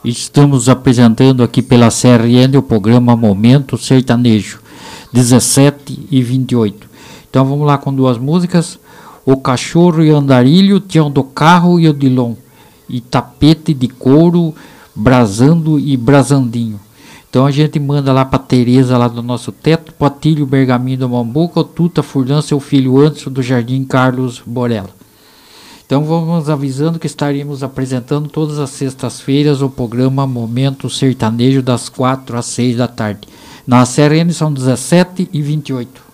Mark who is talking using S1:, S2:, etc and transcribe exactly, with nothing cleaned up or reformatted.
S1: Estamos apresentando aqui pela C R N o programa Momento Sertanejo, dezessete e vinte e oito. Então vamos lá com duas músicas: O Cachorro e o Andarilho, Tião do Carro e o Dilon, e Tapete de Couro, Brasando e Brasandinho. Então a gente manda lá para Tereza, lá do nosso teto, pro Atílio Bergaminho do Mambuca, o Tuta Furlan, seu filho Anderson do Jardim Carlos Borella. Então vamos avisando que estaremos apresentando todas as sextas-feiras o programa Momento Sertanejo das quatro às seis da tarde. Na C R N são dezessete e vinte e oito.